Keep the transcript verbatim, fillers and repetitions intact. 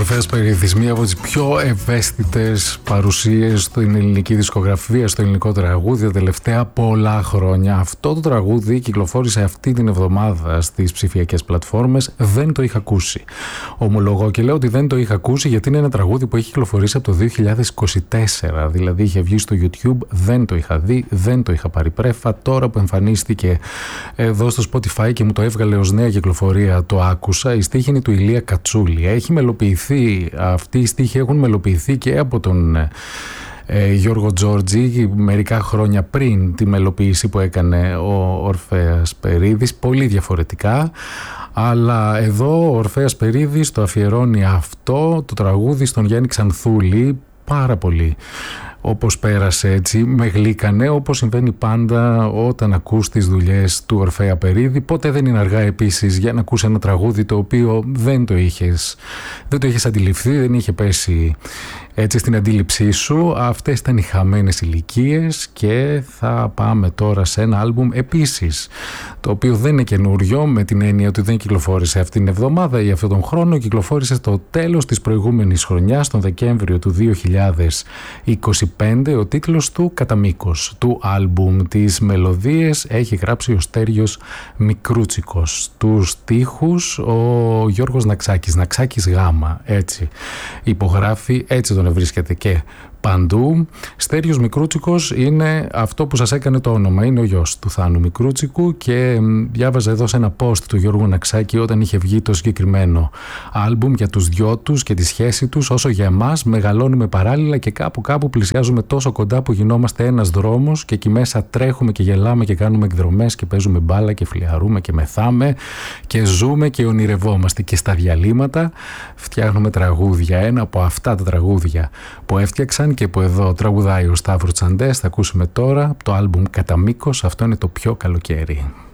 Ορφέας Περίδης, μία από τις πιο ευαίσθητες παρουσίες στην ελληνική δισκογραφία, στο ελληνικό τραγούδι τα τελευταία πολλά χρόνια. Αυτό το τραγούδι κυκλοφόρησε αυτή την εβδομάδα στις ψηφιακές πλατφόρμες. Δεν το είχα ακούσει. Ομολογώ και λέω ότι δεν το είχα ακούσει, γιατί είναι ένα τραγούδι που έχει κυκλοφορήσει από το δύο χιλιάδες είκοσι τέσσερα. Δηλαδή είχε βγει στο YouTube, δεν το είχα δει, δεν το είχα πάρει πρέφα. Τώρα που εμφανίστηκε εδώ στο Spotify και μου το έβγαλε ως νέα κυκλοφορία, το άκουσα. Η στίχη είναι του Ηλία Κατσούλη. Έχει μελοποιηθεί, αυτοί οι στίχοι έχουν μελοποιηθεί και από τον ε, Γιώργο Τζόρτζη μερικά χρόνια πριν τη μελοποίηση που έκανε ο Ορφέας Περίδης, πολύ διαφορετικά. Αλλά εδώ ο Ορφέας Περίδης το αφιερώνει αυτό το τραγούδι στον Γιάννη Ξανθούλη, πάρα πολύ. Όπως πέρασε έτσι, με γλύκανε, όπως συμβαίνει πάντα όταν ακούς τις δουλειές του Ορφέα Περίδη. Ποτέ δεν είναι αργά επίσης για να ακούς ένα τραγούδι το οποίο δεν το είχες, δεν το είχες αντιληφθεί, δεν είχε πέσει έτσι στην αντίληψή σου. Αυτές ήταν οι χαμένες ηλικίες και θα πάμε τώρα σε ένα άλμπουμ επίσης, το οποίο δεν είναι καινούριο, με την έννοια ότι δεν κυκλοφόρησε αυτήν την εβδομάδα ή αυτόν τον χρόνο. Κυκλοφόρησε στο τέλος της προηγούμενης χρονιάς, τον Δεκέμβριο του δύο χιλιάδες είκοσι πέντε. Ο τίτλος του «Κατά μήκος» του άλμπουμ. Τις μελωδίες έχει γράψει ο Στέριος Μικρούτσικος. Τους στίχους ο Γιώργος Ναξάκης, Ναξάκης Γάμα, έτσι υπογράφει, έτσι τον βρίσκεται και παντού. Στέριος Μικρούτσικος είναι αυτό που σας έκανε το όνομα. Είναι ο γιος του Θάνου Μικρούτσικου και διάβαζα εδώ σε ένα post του Γιώργου Ναξάκη όταν είχε βγει το συγκεκριμένο άλμπουμ για τους δυο τους και τη σχέση τους. Όσο για εμάς μεγαλώνουμε παράλληλα και κάπου κάπου πλησιάζουμε τόσο κοντά που γινόμαστε ένας δρόμος και εκεί μέσα τρέχουμε και γελάμε και κάνουμε εκδρομές και παίζουμε μπάλα και φλιαρούμε και μεθάμε και ζούμε και ονειρευόμαστε και στα διαλύματα φτιάχνουμε τραγούδια. Ένα από αυτά τα τραγούδια που έφτιαξαν και που εδώ τραγουδάει ο Σταύρος Τσαντές θα ακούσουμε τώρα το άλμπουμ «Κατά μήκος». Αυτό είναι το πιο καλοκαίρι.